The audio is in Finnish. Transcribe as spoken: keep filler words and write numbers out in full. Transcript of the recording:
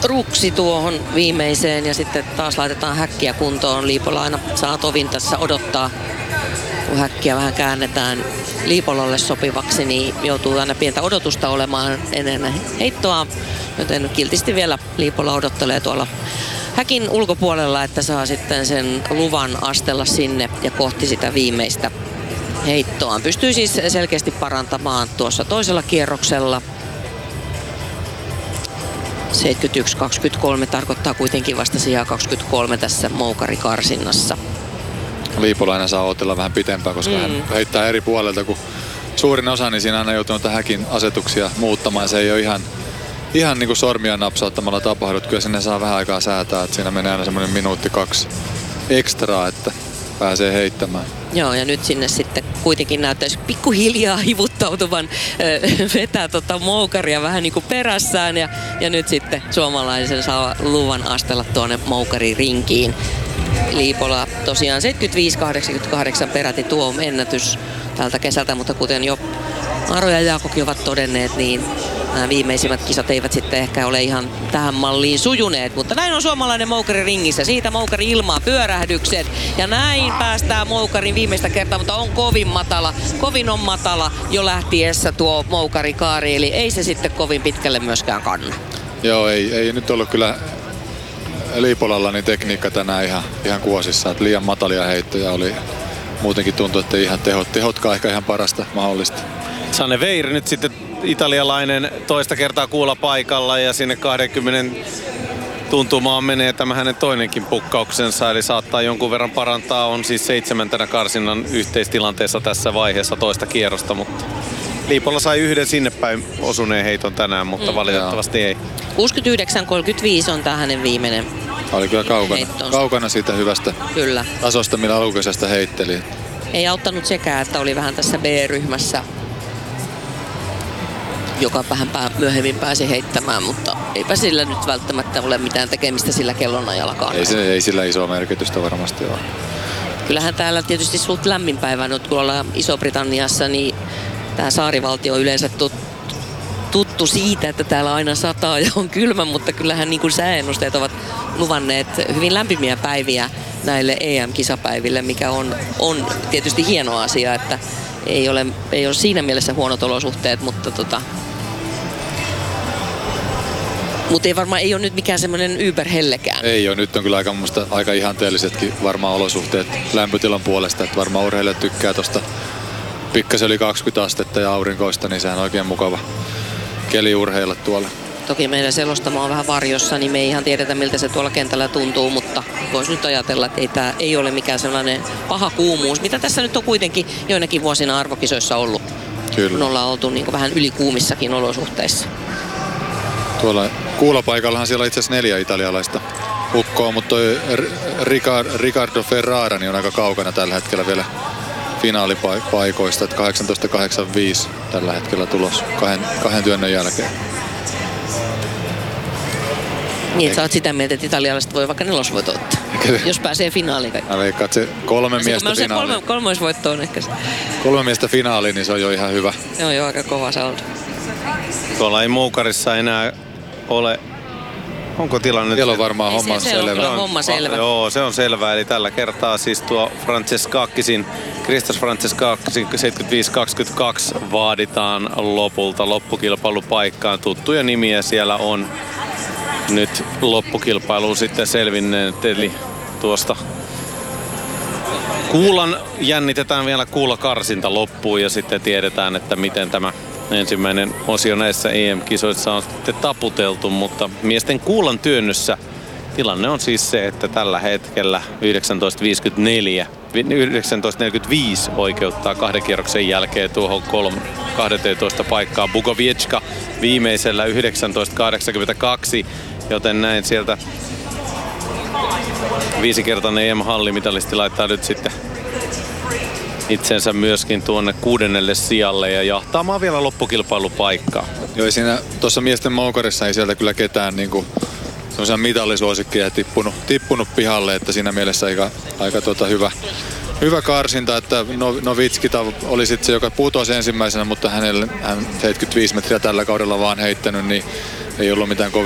Bruksi tuohon viimeiseen ja sitten taas laitetaan häkkiä kuntoon. Liipola aina saa tovin tässä odottaa. Kun häkkiä vähän käännetään Liipolalle sopivaksi, niin joutuu aina pientä odotusta olemaan ennen heittoa. Joten kiltisti vielä Liipola odottelee tuolla häkin ulkopuolella, että saa sitten sen luvan astella sinne ja kohti sitä viimeistä heittoaan. Pystyy siis selkeästi parantamaan tuossa toisella kierroksella. seitsemänkymmentäyksi kaksikymmentäkolme tarkoittaa kuitenkin vasta sijaa kaksikymmentäkolme tässä moukarikarsinnassa. Liipola aina saa odotella vähän pitempään, koska mm. hän heittää eri puolelta kuin suurin osa, niin siinä aina joutunut häkin asetuksia muuttamaan. Se ei ole ihan, ihan niin kuin sormia napsauttamalla tapahdut. Kyllä sinne saa vähän aikaa säätää, että siinä menee aina semmoinen minuutti kaksi ekstraa, että pääsee heittämään. Joo, ja nyt sinne sitten kuitenkin näyttäisi pikkuhiljaa hivuttautuvan ö, vetää tota moukaria vähän niin kuin perässään. Ja, ja nyt sitten suomalaisen saa luvan astella tuonne moukaririnkiin. Liipola tosiaan seitsemänkymmentäviisi kahdeksankymmentäkahdeksan peräti tuo ennätys tältä kesältä, mutta kuten jo Aro ja Jaakokin ovat todenneet, niin nämä viimeisimmät kisat eivät sitten ehkä ole ihan tähän malliin sujuneet, mutta näin on suomalainen moukari ringissä. Siitä moukari ilmaa pyörähdykset ja näin päästään moukarin viimeistä kertaa, mutta on kovin matala, kovin on matala jo lähtiessä tuo moukarikaari, eli ei se sitten kovin pitkälle myöskään kanna. Joo, ei, ei nyt ollut kyllä Liipolalla niin tekniikka tänään ihan, ihan kuosissa, että liian matalia heittoja oli. Muutenkin tuntuu, että ihan tehot, tehotkaan ehkä ihan parasta mahdollista. Sanne Veiri nyt sitten italialainen toista kertaa kuulla paikalla ja sinne kaksikymmentä tuntumaan menee tämä hänen toinenkin pukkauksensa, eli saattaa jonkun verran parantaa, on siis seitsemäntenä karsinnan yhteistilanteessa tässä vaiheessa toista kierrosta, mutta Liipola sai yhden sinne päin osuneen heiton tänään, mutta mm. valitettavasti ei. kuusikymmentäyhdeksän kolmekymmentäviisi on tämä hänen viimeinen. Oli kyllä kaukana, kaukana siitä hyvästä kyllä. tasosta, millä alkukesästä heitteli. Ei auttanut sekään, että oli vähän tässä B-ryhmässä, joka vähän myöhemmin pääsi heittämään, mutta eipä sillä nyt välttämättä ole mitään tekemistä sillä kellonajallakaan. Ei, se, ei sillä isoa merkitystä varmasti ole. Kyllähän täällä tietysti suht lämmin päivä nyt, kun ollaan Iso-Britanniassa, niin tämä saarivaltio on yleensä tuttu, tuttu siitä, että täällä aina sataa ja on kylmä, mutta kyllähän niin kuin sääennusteet ovat luvanneet hyvin lämpimiä päiviä näille E M-kisapäiville, mikä on, on tietysti hieno asia, että ei ole, ei ole siinä mielessä huonot olosuhteet, mutta tota, mutta ei varmaan ei ole nyt mikään semmoinen yberhellekään. Ei ole, nyt on kyllä aika, musta, aika ihanteellisetkin varmaan olosuhteet lämpötilan puolesta, että varmaan urheilijat tykkää tosta pikkasen yli kaksikymmentä astetta ja aurinkoista, niin sehän on oikein mukava keli urheilla tuolla. Toki meidän selostamo on vähän varjossa, niin me ei ihan tiedetä miltä se tuolla kentällä tuntuu, mutta voisi nyt ajatella, että ei, tämä ei ole mikään sellainen paha kuumuus, mitä tässä nyt on kuitenkin joinakin vuosina arvokisoissa ollut. Kyllä. Kun ollaan oltu niin kuin vähän ylikuumissakin olosuhteissa. Tuolla kuulopaikallahan siellä on itse asiassa neljä italialaista ukkoa, mutta toi Riccardo Ferrara niin on aika kaukana tällä hetkellä vielä finaalipaikoista, että kahdeksantoista kahdeksankymmentäviisi tällä hetkellä tulos kahden, kahden työnnön jälkeen. Niin, että sä oot sitä mieltä, että italialaiset voi vaikka nelosvoitto ottaa, jos pääsee finaaliin. Mä veikkaan, että se kolme miestä finaaliin. Kolme, kolmoisvoitto on ehkä se. Kolme miestä finaaliin, niin se on jo ihan hyvä. Se on jo aika kova saldo. Tuolla ei moukarissa enää ole. Onko tilanne? Siellä on varmaan ei, homma se, selvä. Se on homma selvä. Oh, joo, se on selvä. Eli tällä kertaa siis tuo Francescakisin, Christos Francescakisin seitsemänkymmentäviisi kaksikymmentäkaksi vaaditaan lopulta loppukilpailupaikkaan. Tuttuja nimiä siellä on nyt loppukilpailuun sitten selvinneet. Eli tuosta kuulan jännitetään vielä kuulakarsinta loppuun ja sitten tiedetään, että miten tämä ensimmäinen osio näissä E M-kisoissa on sitten taputeltu, mutta miesten kuulan työnnössä tilanne on siis se, että tällä hetkellä yhdeksäntoista viisikymmentäneljä, yhdeksäntoista neljäkymmentäviisi oikeuttaa kahden kierroksen jälkeen tuohon kolme, kaksitoista paikkaa. Bukoviecka viimeisellä yhdeksäntoista kahdeksankymmentäkaksi, joten näin sieltä viisikertainen E M-hallimitalisti laittaa nyt sitten itsensä myöskin tuonne kuudennelle sijalle ja jahtaamaan vielä loppukilpailupaikkaa. Joo, siinä tuossa miesten moukarissa ei sieltä kyllä ketään niinku semmoisia mitallisuosikkeja tippunut, tippunut pihalle, että siinä mielessä aika, aika tota hyvä, hyvä karsinta, että Novitski oli sitten se, joka putosi ensimmäisenä, mutta hänelle, hän seitsemänkymmentäviisi metriä tällä kaudella vaan heittänyt, niin ei ollut mitään kovin